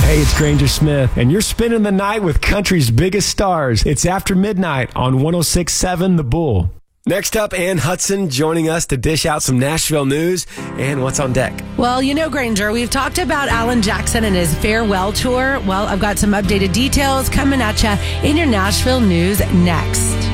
Hey, it's Granger Smith, and you're spending the night with country's biggest stars. It's After Midnight on 106.7 The Bull. Next up, Ann Hudson joining us to dish out some Nashville news and what's on deck. Well, you know, Granger, we've talked about Alan Jackson and his farewell tour. Well, I've got some updated details coming at you in your Nashville news next.